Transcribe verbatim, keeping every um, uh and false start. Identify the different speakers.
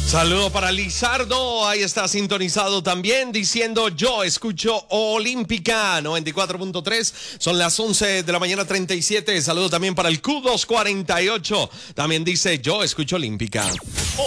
Speaker 1: Saludo para Lizardo, ahí está sintonizado también diciendo yo escucho Olímpica noventa y cuatro punto tres, son las once de la mañana treinta y siete. Saludo también para el Q doscientos cuarenta y ocho, también dice yo escucho Olímpica.